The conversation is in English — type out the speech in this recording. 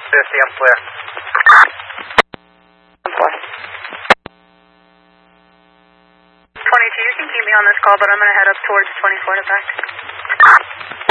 I'm clear. 22, you can keep me on this call, but I'm going to head up towards 24 to back.